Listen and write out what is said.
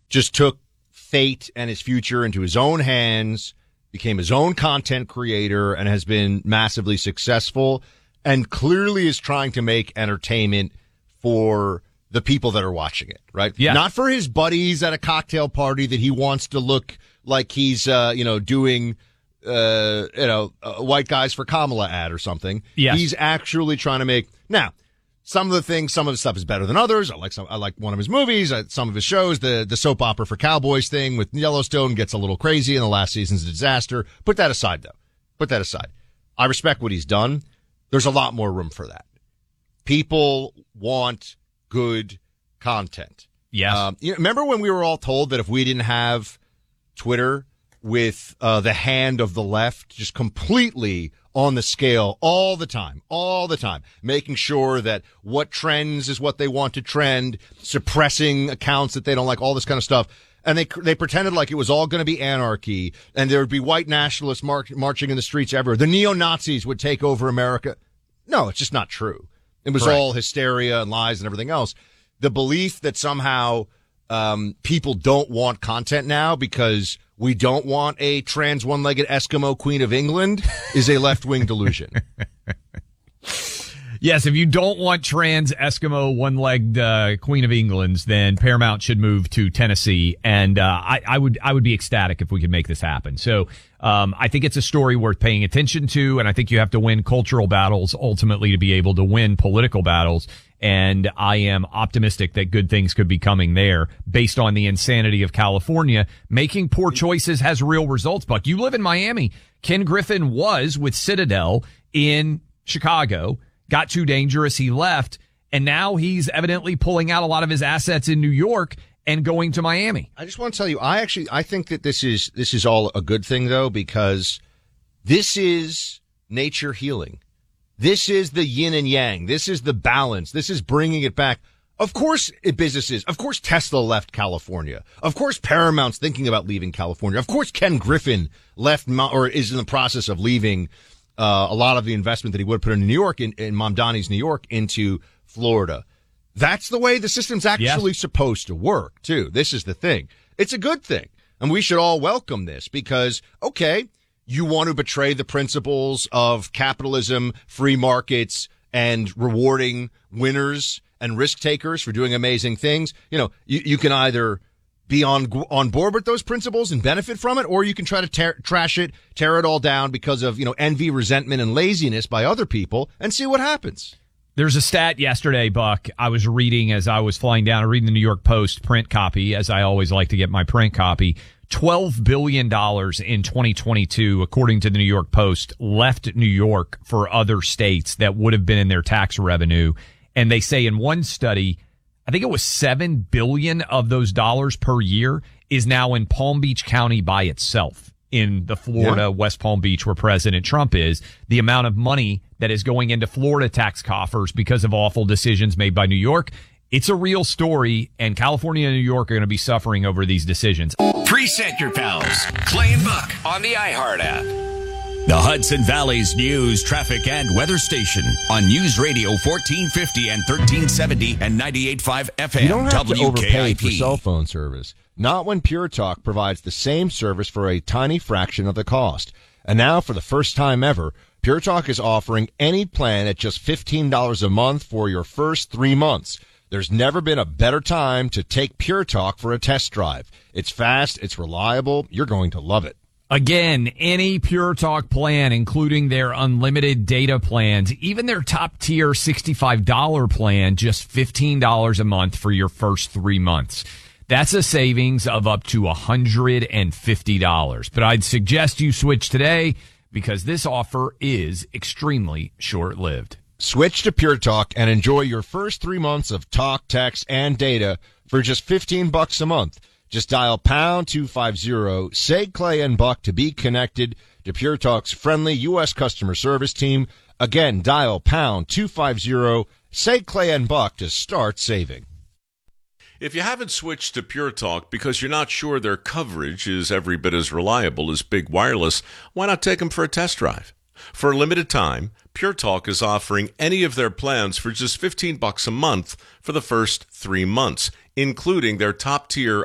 just took fate and his future into his own hands, became his own content creator, and has been massively successful, and clearly is trying to make entertainment for the people that are watching it, right? Yeah. Not for his buddies at a cocktail party that he wants to look like he's, doing, White Guys for Kamala ad or something. Yes. He's actually trying to make, now, some of the stuff is better than others. I like one of his movies, some of his shows. The soap opera for cowboys thing with Yellowstone gets a little crazy, and the last season's a disaster. Put that aside, though. Put that aside. I respect what he's done. There's a lot more room for that. People want good content. Yes. Remember when we were all told that if we didn't have Twitter with the hand of the left just completely on the scale all the time, making sure that what trends is what they want to trend, suppressing accounts that they don't like, all this kind of stuff. And they pretended like it was all going to be anarchy, and there would be white nationalists marching in the streets everywhere. The neo-Nazis would take over America. No, it's just not true. It was all hysteria and lies and everything else. The belief that somehow people don't want content now because we don't want a trans one-legged Eskimo Queen of England is a left-wing delusion. Yes, if you don't want trans Eskimo one-legged Queen of Englands, then Paramount should move to Tennessee, and I would be ecstatic if we could make this happen. So I think it's a story worth paying attention to, and I think you have to win cultural battles ultimately to be able to win political battles. And I am optimistic that good things could be coming there based on the insanity of California. Making poor choices has real results, Buck. You live in Miami. Ken Griffin was with Citadel in Chicago, got too dangerous, he left, and now he's evidently pulling out a lot of his assets in New York and going to Miami. I just want to tell you, I think that this is all a good thing, though, because this is nature healing. This is the yin and yang. This is the balance. This is bringing it back. Of course, businesses. Of course, Tesla left California. Of course, Paramount's thinking about leaving California. Of course, Ken Griffin left or is in the process of leaving a lot of the investment that he would have put in New York, in Mamdani's New York, into Florida. That's the way the system's actually supposed to work, too. This is the thing. It's a good thing. And we should all welcome this because, okay, you want to betray the principles of capitalism, free markets, and rewarding winners and risk takers for doing amazing things. You can either be on board with those principles and benefit from it, or you can try to trash it, tear it all down because of, envy, resentment, and laziness by other people and see what happens. There's a stat yesterday, Buck, I was reading as I was flying down, reading the New York Post print copy, as I always like to get my print copy. $12 billion in 2022, according to the New York Post, left New York for other states that would have been in their tax revenue. And they say in one study, I think it was $7 billion of those dollars per year is now in Palm Beach County by itself, in the Florida, West Palm Beach, where President Trump is. The amount of money that is going into Florida tax coffers because of awful decisions made by New York. It's a real story, and California and New York are going to be suffering over these decisions. Preset your pals. Clay and Buck on the iHeart app. The Hudson Valley's news, traffic, and weather station on News Radio 1450 and 1370 and 98.5 FM. You don't have WKIP. to overpay for cell phone service. Not when Pure Talk provides the same service for a tiny fraction of the cost. And now, for the first time ever, Pure Talk is offering any plan at just $15 a month for your first 3 months. There's never been a better time to take Pure Talk for a test drive. It's fast, it's reliable, you're going to love it. Again, any Pure Talk plan, including their unlimited data plans, even their top tier $65 plan, just $15 a month for your first 3 months. That's a savings of up to $150. But I'd suggest you switch today because this offer is extremely short-lived. Switch to Pure Talk and enjoy your first 3 months of talk, text, and data for just $15 a month. Just dial pound 250, say Clay and Buck to be connected to Pure Talk's friendly U.S. customer service team. Again, dial pound 250, say Clay and Buck to start saving. If you haven't switched to Pure Talk because you're not sure their coverage is every bit as reliable as Big Wireless, why not take them for a test drive? For a limited time, Pure Talk is offering any of their plans for just $15 a month for the first 3 months, including their top-tier